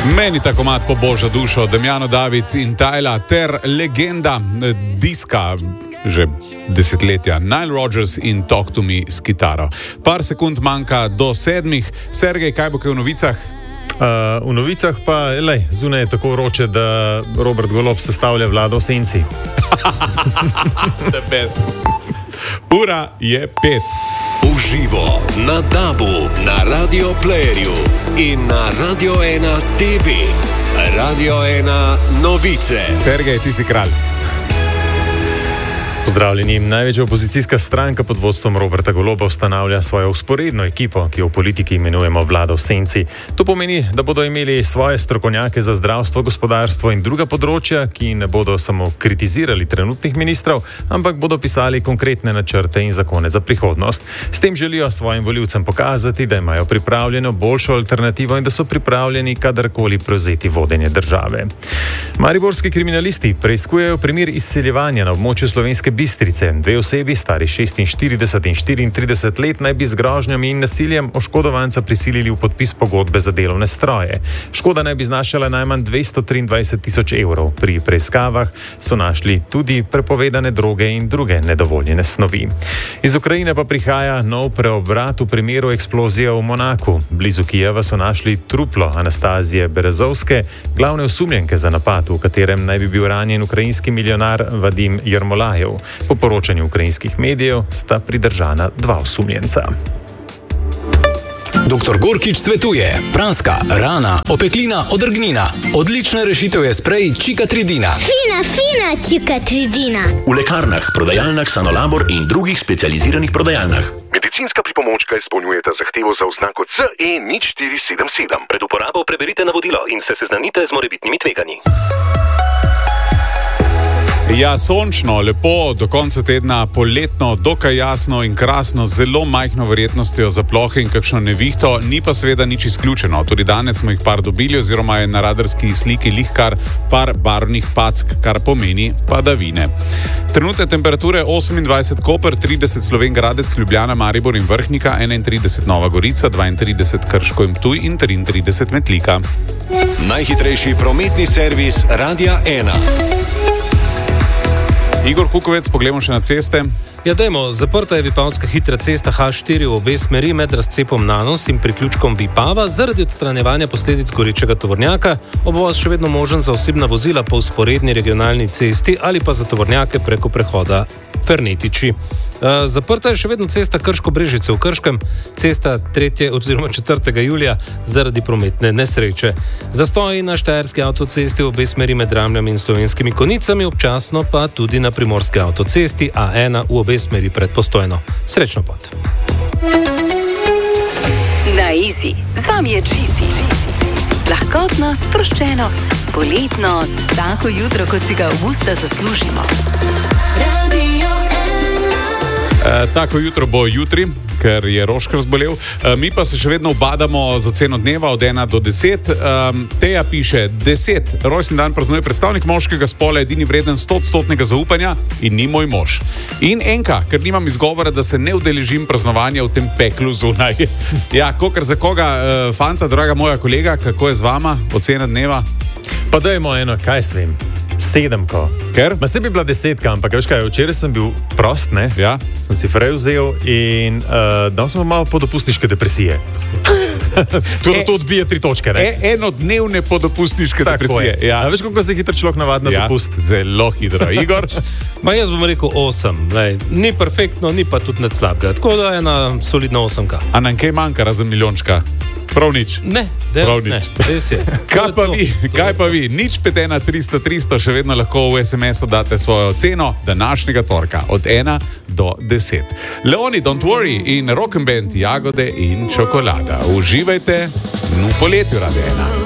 Meni ta komad poboža dušo, Damjano David in Tyla ter legenda diska že desetletja Nile Rodgers in Talk to Me s kitaro. Par sekund manjka do 7. Sergej, kaj bo kaj v novicah? V novicah pa, zunaj je tako vroče, da Robert Golob sestavlja vlado v senci. The best. Ura je 5. Uživo na DAB-u, na Radio Playerju in na Radio 1 TV. Radio 1 novice. Sergej, ti si kralj. Pozdravljeni. Največja opozicijska stranka pod vodstvom Roberta Goloba ustanavlja svojo vzporedno ekipo, ki jo v politiki imenujemo vlado v senci. To pomeni, da bodo imeli svoje strokovnjake za zdravstvo, gospodarstvo in druga področja, ki ne bodo samo kritizirali trenutnih ministrov, ampak bodo pisali konkretne načrte in zakone za prihodnost. S tem želijo svojim volivcem pokazati, da imajo pripravljeno boljšo alternativo in da so pripravljeni kadarkoli prevzeti vodenje države. Mariborski kriminalisti preiskujejo primer izseljevanja na območju Slovenske Bistrice. Dve osebi, stari 46 in 34 let, naj bi z grožnjami in nasiljem oškodovanca prisilili v podpis pogodbe za delovne stroje. Škoda naj bi znašala najmanj 223.000 evrov. Pri preiskavah so našli tudi prepovedane droge in druge nedovoljene snovi. Iz Ukrajine pa prihaja nov preobrat v primeru eksplozije v Monaku. Blizu Kijeva so našli truplo Anastazije Berezovske, glavne osumljenke za napad, v katerem naj bi bil ranjen ukrajinski milijonar Vadim Jermolajev. Po poročanju ukrajinskih medijev sta pridržana 2 osumljenca. Dr. Gorkič svetuje: praska, rana, opeklina, odrgnina. Odlična rešitev je sprej Čikatridina. Fina Čikatridina. V lekarnah, prodajalnah Sanolabor in drugih specializiranih prodajalnah. Medicinska pripomočka izpolnjujeta zahtevo za oznako CE 0477. Pred uporabo preberite navodilo in se seznanite z morebitnimi tveganji. Ja, sončno, lepo, do konca tedna, poletno, dokaj jasno in krasno, zelo majhno verjetnostjo za plohe in kakšno nevihto, ni pa seveda nič izključeno. Tudi danes smo jih par dobili, oziroma je na radarski sliki lihkar par barvnih pack, kar pomeni padavine. Trenutne temperature 28 Koper, 30 Slovenj Gradec, Ljubljana, Maribor in Vrhnika, 31 Nova Gorica, 32 Krško in Ptuj in 33 Metlika. Najhitrejši prometni servis Radia 1. Igor Kukovec, pogledamo še na ceste. Ja, dajmo, zaprta je vipavska hitra cesta H4 v obe smeri med razcepom Nanos in priključkom Vipava zaradi odstranjevanja posledic gorečega tovornjaka. Obvoz še vedno možen za osebna vozila po vzporedni regionalni cesti ali pa za tovornjake preko prehoda Fernetiči. Zaprta je še vedno cesta Krško-Brežice v Krškem, cesta 3. oziroma 4. julija zaradi prometne nesreče. Zastoji na štajerski avtocesti v obe smeri med Ramljami in Slovenskimi Konicami, občasno pa tudi na primorski avtocesti A1 v obe smeri pred Postojno. Srečno pot. Na Easy. Z vami je Cheesy. Lahkotno, sproščeno, poletno, tako jutro, kot si ga avgusta zaslužimo. Tako jutro bo jutri, ker je Roškar zbolel. Mi pa se še vedno ubadamo za ceno dneva od 1 do 10. Teja piše: 10. Rojstni dan praznuje predstavnik moškega spola, edini vreden 100% zaupanja in ni moj mož. In enka, ker nimam izgovora, da se ne udeležim praznovanja v tem peklu zunaj. Ja, kokar za koga, fanta, draga moja kolega, kako je z vama ocena dneva? Pa dajmo eno, kaj s vem. 7. Ker? Ma se bi bila 10, ampak veš kaj, včeraj sem bil prost, ne? Ja. Sem si frej vzel in dal sem malo podopustniške depresije. To odbije 3 točke, ne? Enodnevne podopustniške depresije. Ja. Veš, kako se hitro človek navadi na dopust? Zelo hitro. Igor? Ma jaz bom rekel 8. Ni perfektno, ni pa tudi nič slabega. Tako da ena solidna 8. A nam kaj manjka razen milijončka? Prav nič. Ne, ne, res je. Kaj pa vi? Nič 5 1 300 300, še vedno lahko v SMS-u date svojo oceno današnjega torka od 1 do 10. Leoni, Don't Worry in Rock'n'Band, Jagode in čokolada. Uživajte v poletju, Radia 1.